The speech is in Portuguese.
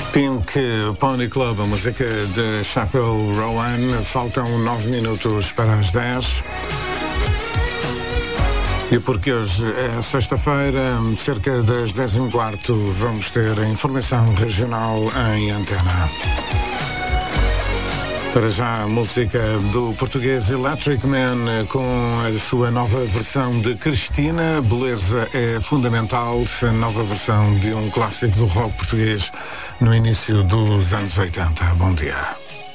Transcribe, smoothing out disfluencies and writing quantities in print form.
Pink Pony Club, a música de Chappell Rowan. Faltam 9 minutos para as 10. E porque hoje é sexta-feira, cerca das 10h15, vamos ter a informação regional em antena. Para já, a música do português Electric Man com a sua nova versão de Cristina. Beleza é fundamental, a nova versão de um clássico do rock português no início dos anos 80. Bom dia.